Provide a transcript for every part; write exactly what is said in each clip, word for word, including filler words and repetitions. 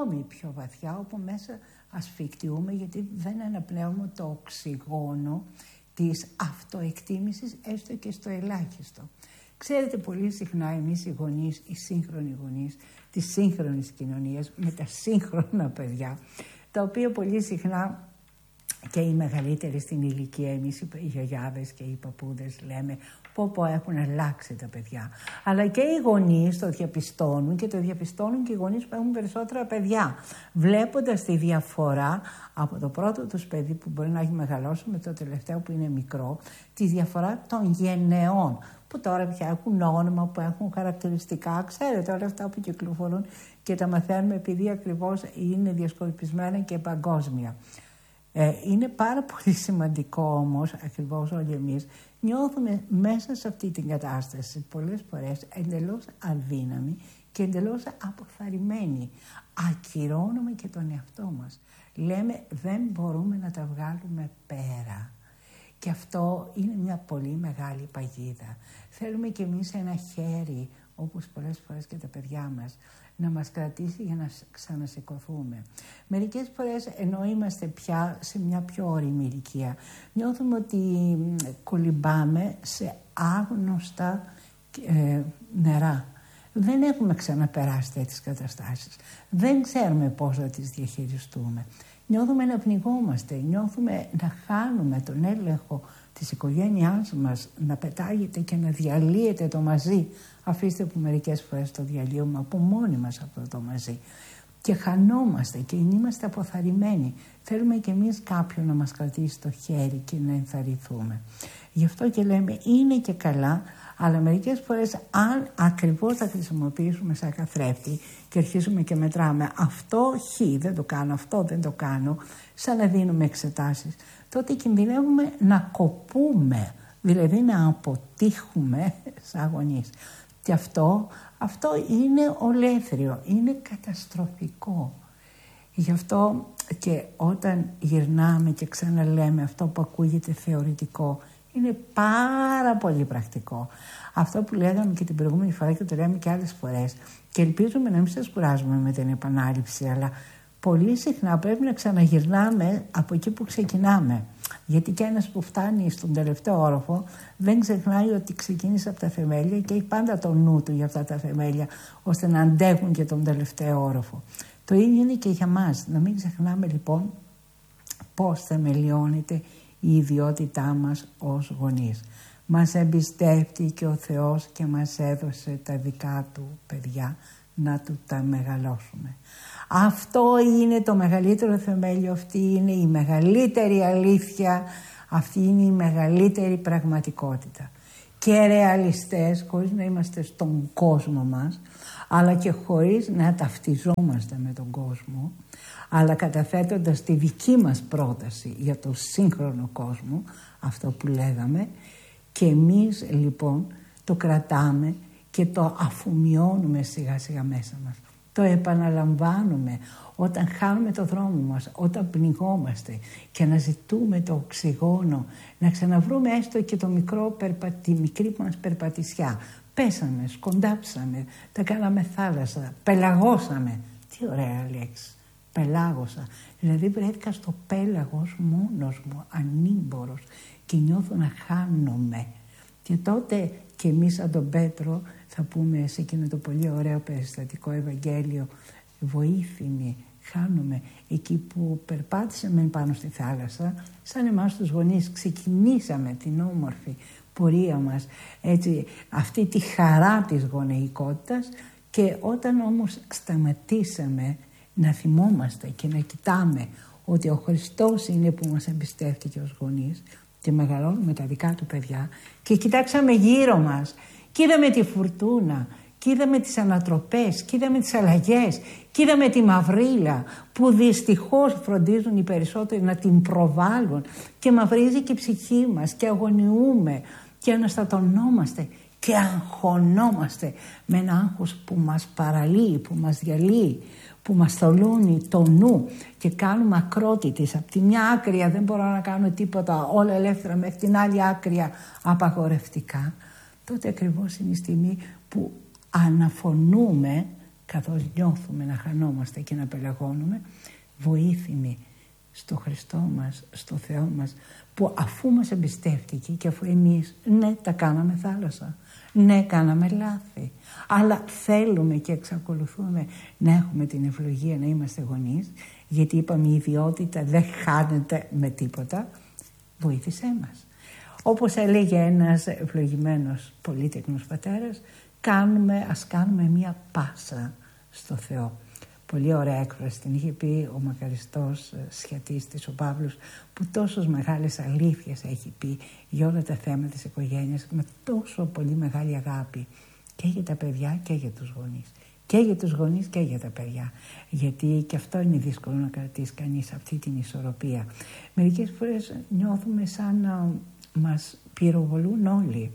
ακόμη πιο βαθιά, όπου μέσα ασφικτιούμε γιατί δεν αναπνέουμε το οξυγόνο της αυτοεκτίμησης, έστω και στο ελάχιστο. Ξέρετε, πολύ συχνά εμείς οι γονείς, οι σύγχρονοι γονείς της σύγχρονης κοινωνίας, με τα σύγχρονα παιδιά, τα οποία πολύ συχνά και οι μεγαλύτεροι στην ηλικία, εμείς οι γιαγιάδες και οι παππούδες λέμε πω πω έχουν αλλάξει τα παιδιά. Αλλά και οι γονείς το διαπιστώνουν και το διαπιστώνουν και οι γονείς που έχουν περισσότερα παιδιά. Βλέποντας τη διαφορά από το πρώτο τους παιδί που μπορεί να έχει μεγαλώσει με το τελευταίο που είναι μικρό, τη διαφορά των γενεών που τώρα πια έχουν όνομα, που έχουν χαρακτηριστικά, ξέρετε όλα αυτά που κυκλοφορούν και τα μαθαίνουμε επειδή ακριβώς είναι διασκορπισμένα και παγκόσμια. Ε, είναι πάρα πολύ σημαντικό όμως, ακριβώς όλοι εμείς, νιώθουμε μέσα σε αυτή την κατάσταση πολλές φορές εντελώς αδύναμοι και εντελώς αποθαρρυμένοι. Ακυρώνουμε και τον εαυτό μας. Λέμε δεν μπορούμε να τα βγάλουμε πέρα. Και αυτό είναι μια πολύ μεγάλη παγίδα. Θέλουμε κι εμείς ένα χέρι, όπως πολλές φορές και τα παιδιά μας, να μας κρατήσει για να ξανασηκωθούμε. Μερικές φορές, ενώ είμαστε πια σε μια πιο όριμη ηλικία, νιώθουμε ότι κολυμπάμε σε άγνωστα ε, νερά. Δεν έχουμε ξαναπεράσει τέτοιες καταστάσεις. Δεν ξέρουμε πώς θα τις διαχειριστούμε. Νιώθουμε να πνιγόμαστε, νιώθουμε να χάνουμε τον έλεγχο της οικογένειάς μας, να πετάγεται και να διαλύεται το μαζί. Αφήστε που μερικές φορές το διαλύουμε από μόνοι μας αυτό το μαζί. Και χανόμαστε και είμαστε αποθαρρυμένοι. Θέλουμε κι εμείς κάποιον να μας κρατήσει το χέρι και να ενθαρρυνθούμε. Γι' αυτό και λέμε είναι και καλά, αλλά μερικές φορές αν ακριβώς θα χρησιμοποιήσουμε σαν καθρέφτη και αρχίσουμε και μετράμε αυτό χ, δεν το κάνω, αυτό δεν το κάνω, σαν να δίνουμε εξετάσεις, τότε κινδυνεύουμε να κοπούμε, δηλαδή να αποτύχουμε σαν γονείς. Και αυτό, αυτό είναι ολέθριο, είναι καταστροφικό. Γι' αυτό και όταν γυρνάμε και ξαναλέμε αυτό που ακούγεται θεωρητικό, είναι πάρα πολύ πρακτικό. Αυτό που λέγαμε και την προηγούμενη φορά και το λέμε και άλλες φορές, και ελπίζουμε να μην σας κουράζουμε με την επανάληψη, αλλά πολύ συχνά πρέπει να ξαναγυρνάμε από εκεί που ξεκινάμε. Γιατί και ένας που φτάνει στον τελευταίο όροφο δεν ξεχνάει ότι ξεκίνησε από τα θεμέλια και έχει πάντα το νου του για αυτά τα θεμέλια, ώστε να αντέχουν και τον τελευταίο όροφο. Το ίδιο είναι και για μας. Να μην ξεχνάμε λοιπόν πώς θεμελιώνεται η ιδιότητά μας ως γονείς. Μας εμπιστεύτηκε ο Θεός και μας έδωσε τα δικά του παιδιά να του τα μεγαλώσουμε. Αυτό είναι το μεγαλύτερο θεμέλιο, αυτή είναι η μεγαλύτερη αλήθεια, αυτή είναι η μεγαλύτερη πραγματικότητα. Και ρεαλιστές, χωρίς να είμαστε στον κόσμο μας, αλλά και χωρίς να ταυτιζόμαστε με τον κόσμο, αλλά καταθέτοντας τη δική μας πρόταση για το σύγχρονο κόσμο, αυτό που λέγαμε, και εμείς λοιπόν το κρατάμε και το αφομοιώνουμε σιγά σιγά μέσα μας. Το επαναλαμβάνουμε όταν χάνουμε το δρόμο μας, όταν πνιγόμαστε και αναζητούμε το οξυγόνο, να ξαναβρούμε έστω και το μικρό περπα... τη μικρή μας περπατησιά. Πέσαμε, σκοντάψαμε, τα κάναμε θάλασσα, πελαγώσαμε. Τι ωραία λέξη, πελάγωσα. Δηλαδή βρέθηκα στο πέλαγος μόνος μου, ανήμπορος και νιώθω να χάνομαι. Και τότε και εμείς σαν τον Πέτρο θα πούμε σε εκείνο το πολύ ωραίο περιστατικό Ευαγγέλιο, βοήθημη, χάνομαι. Εκεί που περπάτησαμε πάνω στη θάλασσα, σαν εμάς τους γονείς ξεκινήσαμε την όμορφη πορεία μας, έτσι, αυτή τη χαρά της γονεϊκότητας, και όταν όμως σταματήσαμε να θυμόμαστε και να κοιτάμε ότι ο Χριστός είναι που μας εμπιστεύτηκε ως γονείς και μεγαλώνουμε τα δικά του παιδιά, και κοιτάξαμε γύρω μας και είδαμε τη φουρτούνα και είδαμε τις ανατροπές και είδαμε τις αλλαγές και είδαμε τη μαυρίλα που δυστυχώς φροντίζουν οι περισσότεροι να την προβάλλουν, και μαυρίζει και η ψυχή μας και αγωνιούμε και αναστατωνόμαστε και αγχωνόμαστε με ένα άγχος που μας παραλύει, που μας διαλύει, που μας θολώνει το νου, και κάνουμε ακρότητες. Από τη μια άκρη δεν μπορώ να κάνω τίποτα, όλα ελεύθερα, μέχρι την άλλη άκρη απαγορευτικά. Τότε ακριβώς είναι η στιγμή που αναφωνούμε καθώς νιώθουμε να χανόμαστε και να πελαγώνουμε, βοήθημη στο Χριστό μας, στο Θεό μας, που αφού μας εμπιστεύτηκε και αφού εμείς, ναι, τα κάναμε θάλασσα, ναι, κάναμε λάθη, αλλά θέλουμε και εξακολουθούμε να έχουμε την ευλογία να είμαστε γονείς, γιατί είπαμε η ιδιότητα δεν χάνεται με τίποτα, βοήθησέ μας. Όπως έλεγε ένας ευλογημένος πολύτεκνος πατέρας, κάνουμε, ας κάνουμε μία πάσα στο Θεό. Πολύ ωραία έκφραση την είχε πει ο μακαριστός σχιατίστης ο Παύλος, που τόσες μεγάλες αλήθειες έχει πει για όλα τα θέματα της οικογένειας με τόσο πολύ μεγάλη αγάπη και για τα παιδιά και για τους γονείς. Και για τους γονείς και για τα παιδιά. Γιατί και αυτό είναι δύσκολο να κρατήσει κανείς αυτή την ισορροπία. Μερικές φορές νιώθουμε σαν να μας πυροβολούν όλοι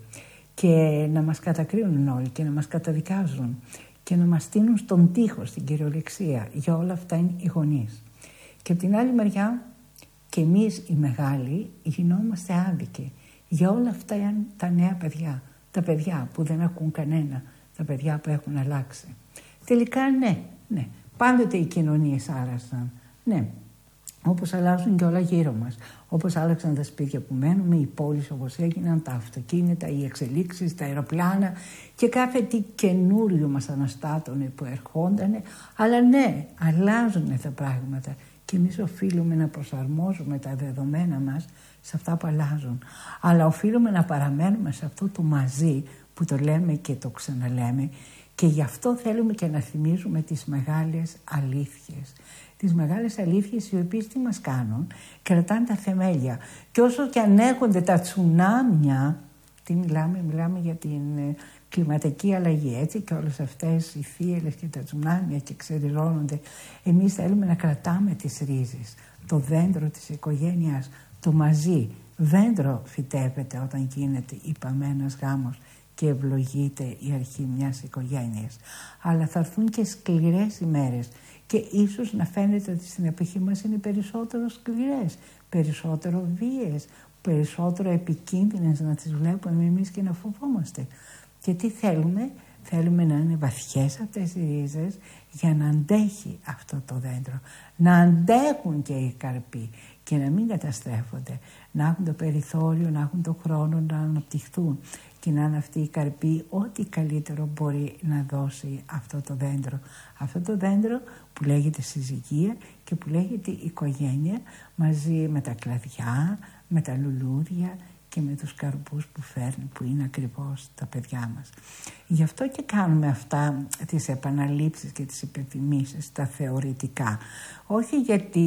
και να μας κατακρίνουν όλοι και να μας καταδικάζουν και να μας στείλουν στον τοίχο, στην κυριολεξία. Για όλα αυτά είναι οι γονείς. Και από την άλλη μεριά και εμείς οι μεγάλοι γινόμαστε άδικοι. Για όλα αυτά είναι τα νέα παιδιά. Τα παιδιά που δεν ακούν κανένα. Τα παιδιά που έχουν αλλάξει. Τελικά ναι, ναι. Πάντοτε οι κοινωνίες άλλαξαν. Ναι. Όπως αλλάζουν και όλα γύρω μας. Όπως άλλαξαν τα σπίτια που μένουμε, οι πόλεις όπως έγιναν, τα αυτοκίνητα, οι εξελίξεις, τα αεροπλάνα και κάθε τι καινούριο μας αναστάτωνε που ερχόντανε. Αλλά ναι, αλλάζουν τα πράγματα και εμείς οφείλουμε να προσαρμόζουμε τα δεδομένα μας σε αυτά που αλλάζουν. Αλλά οφείλουμε να παραμένουμε σε αυτό το μαζί που το λέμε και το ξαναλέμε και γι' αυτό θέλουμε και να θυμίζουμε τις μεγάλες αλήθειες. Τις μεγάλες αλήθειες οι οποίες τι μας κάνουν, κρατάνε τα θεμέλια. Και όσο και ανέχονται τα τσουνάμια, τι μιλάμε, μιλάμε για την ε, κλιματική αλλαγή, έτσι, και όλες αυτές οι θύελλες και τα τσουνάμια και ξεριζώνονται, εμείς θέλουμε να κρατάμε τις ρίζες, το δέντρο της οικογένειας, το μαζί. Δέντρο φυτεύεται όταν γίνεται υπαμένας γάμος και ευλογείται η αρχή μιας οικογένειας. Αλλά θα έρθουν και σκληρές ημέρες και ίσως να φαίνεται ότι στην εποχή μας είναι περισσότερο σκληρές, περισσότερο βίες, περισσότερο επικίνδυνες να τις βλέπουμε εμείς και να φοβόμαστε. Και τι θέλουμε, θέλουμε να είναι βαθιές αυτές οι ρίζες για να αντέχει αυτό το δέντρο, να αντέχουν και οι καρποί και να μην καταστρέφονται, να έχουν το περιθώριο, να έχουν το χρόνο να αναπτυχθούν και να είναι αυτοί οι καρποί ό,τι καλύτερο μπορεί να δώσει αυτό το δέντρο. Αυτό το δέντρο που λέγεται συζυγία και που λέγεται οικογένεια, μαζί με τα κλαδιά, με τα λουλούδια και με τους καρπούς που φέρνει, που είναι ακριβώς τα παιδιά μας. Γι' αυτό και κάνουμε αυτά τις επαναλήψεις και τις υπενθυμίσεις, τα θεωρητικά. Όχι γιατί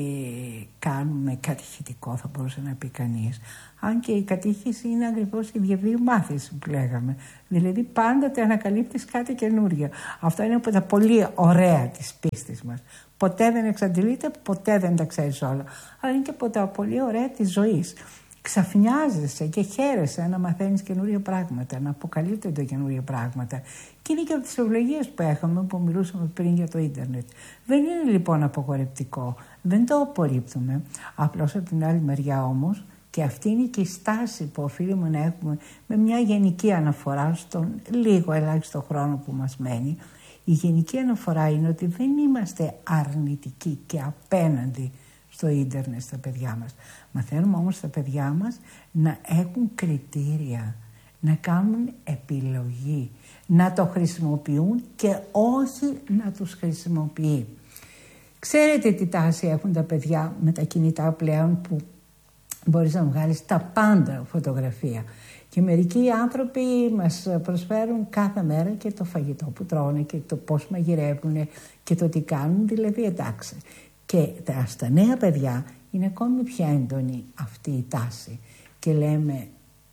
κάνουμε κατηχητικό, θα μπορούσε να πει κανείς, αν και η κατήχηση είναι ακριβώς η διαβίου μάθηση που λέγαμε. Δηλαδή πάντοτε ανακαλύπτεις κάτι καινούργιο. Αυτό είναι από τα πολύ ωραία της πίστης μας. Ποτέ δεν εξαντλείται, ποτέ δεν τα ξέρεις όλα. Αλλά είναι και από τα πολύ ωραία της ζωής. Ξαφνιάζεσαι και χαίρεσαι να μαθαίνεις καινούργια πράγματα, να αποκαλύπτονται καινούργια πράγματα. Και είναι και από τις ευλογίες που έχαμε, που μιλούσαμε πριν για το ίντερνετ. Δεν είναι λοιπόν απογορευτικό, δεν το απορρίπτουμε. Απλώς από την άλλη μεριά όμως, και αυτή είναι και η στάση που οφείλουμε να έχουμε με μια γενική αναφορά στον λίγο ελάχιστο χρόνο που μας μένει. Η γενική αναφορά είναι ότι δεν είμαστε αρνητικοί και απέναντι στο ίντερνετ στα παιδιά μας. Μαθαίνουμε όμως τα παιδιά μας να έχουν κριτήρια, να κάνουν επιλογή, να το χρησιμοποιούν και όχι να τους χρησιμοποιεί. Ξέρετε τι τάση έχουν τα παιδιά με τα κινητά πλέον, που μπορείς να βγάλεις τα πάντα φωτογραφία. Και μερικοί άνθρωποι μας προσφέρουν κάθε μέρα και το φαγητό που τρώνε και το πώς μαγειρεύουν και το τι κάνουν, δηλαδή εντάξει. Και στα νέα παιδιά είναι ακόμη πιο έντονη αυτή η τάση και λέμε,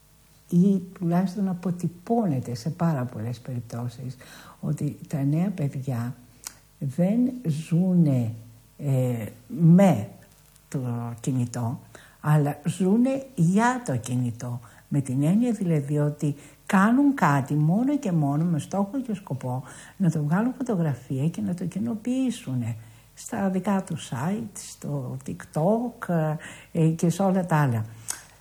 ή τουλάχιστον αποτυπώνεται σε πάρα πολλές περιπτώσεις, ότι τα νέα παιδιά δεν ζουνε ε, με το κινητό, αλλά ζουνε για το κινητό, με την έννοια δηλαδή ότι κάνουν κάτι μόνο και μόνο με στόχο και σκοπό να το βγάλουν φωτογραφία και να το κοινοποιήσουν στα δικά του site, στο TikTok ε, και σε όλα τα άλλα.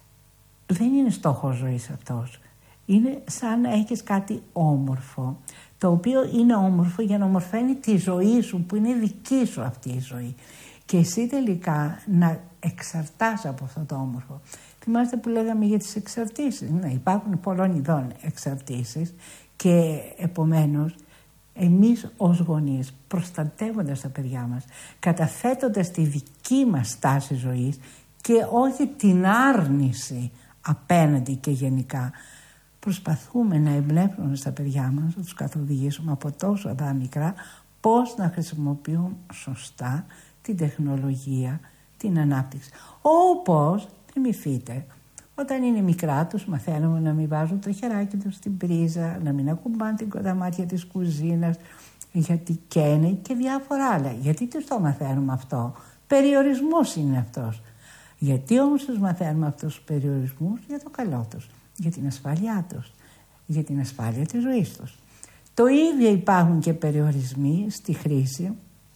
Δεν είναι στόχος ζωής αυτός. Είναι σαν να έχεις κάτι όμορφο, το οποίο είναι όμορφο για να ομορφαίνει τη ζωή σου, που είναι δική σου αυτή η ζωή. Και εσύ τελικά να εξαρτάσαι από αυτό το όμορφο. Θυμάστε που λέγαμε για τις εξαρτήσεις. Ναι, υπάρχουν πολλών ειδών εξαρτήσεις και επομένως εμείς ως γονείς, προστατεύοντας τα παιδιά μας, καταθέτοντας τη δική μας στάση ζωής και όχι την άρνηση απέναντι και γενικά, προσπαθούμε να εμπνεύσουμε στα παιδιά μας, να τους καθοδηγήσουμε από τόσο δά μικρά πώς να χρησιμοποιούν σωστά την τεχνολογία, την ανάπτυξη. Όπως, θυμηθείτε, όταν είναι μικρά τους μαθαίνουμε να μην βάζουν το χεράκι τους στην πρίζα, να μην ακουμπάνε την κονταμάτια της κουζίνας, γιατί καίνε και διάφορα άλλα. Γιατί τους το μαθαίνουμε αυτό? Περιορισμός είναι αυτός. Γιατί όμως τους μαθαίνουμε αυτούς τους περιορισμούς? Για το καλό τους, για την ασφάλειά τους, για την ασφάλεια της ζωής τους. Το ίδιο υπάρχουν και περιορισμοί στη χρήση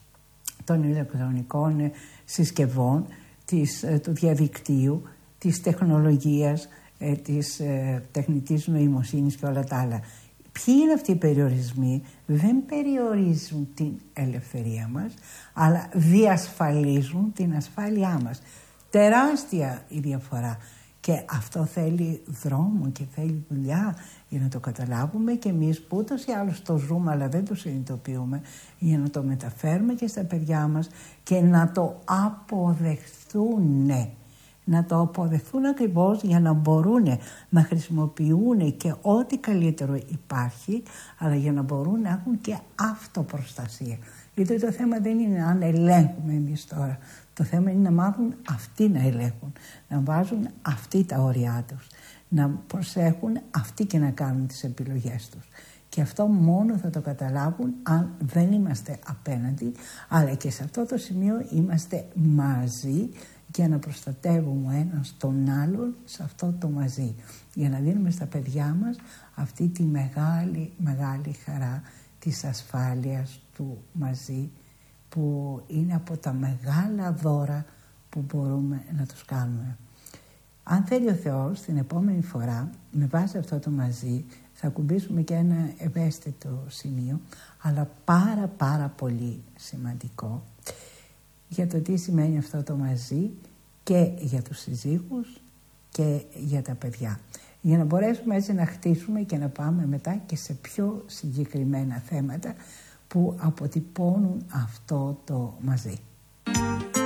των ηλεκτρονικών συσκευών, της, του διαδικτύου, της τεχνολογίας, ε, της ε, τεχνητής νοημοσύνης και όλα τα άλλα. Ποιοι είναι αυτοί οι περιορισμοί? Δεν περιορίζουν την ελευθερία μας, αλλά διασφαλίζουν την ασφάλειά μας. Τεράστια η διαφορά. Και αυτό θέλει δρόμο και θέλει δουλειά για να το καταλάβουμε και εμείς που ούτως ή άλλως το ζούμε αλλά δεν το συνειδητοποιούμε, για να το μεταφέρουμε και στα παιδιά μας και να το αποδεχθούν. Να το αποδεχθούν ακριβώς για να μπορούν να χρησιμοποιούν και ό,τι καλύτερο υπάρχει, αλλά για να μπορούν να έχουν και αυτοπροστασία. Γιατί το θέμα δεν είναι αν ελέγχουμε εμείς τώρα. Το θέμα είναι να μάθουν αυτοί να ελέγχουν, να βάζουν αυτοί τα όρια τους, να προσέχουν αυτοί και να κάνουν τις επιλογές τους. Και αυτό μόνο θα το καταλάβουν αν δεν είμαστε απέναντι, αλλά και σε αυτό το σημείο είμαστε μαζί για να προστατεύουμε ένας τον άλλον σε αυτό το μαζί. Για να δίνουμε στα παιδιά μας αυτή τη μεγάλη, μεγάλη χαρά της ασφάλειας του μαζί, που είναι από τα μεγάλα δώρα που μπορούμε να τους κάνουμε. Αν θέλει ο Θεός, την επόμενη φορά, με βάση αυτό το μαζί, θα ακουμπήσουμε και ένα ευαίσθητο σημείο, αλλά πάρα πάρα πολύ σημαντικό, για το τι σημαίνει αυτό το μαζί και για τους συζύγους και για τα παιδιά. Για να μπορέσουμε έτσι να χτίσουμε και να πάμε μετά και σε πιο συγκεκριμένα θέματα που αποτυπώνουν αυτό το μαζί.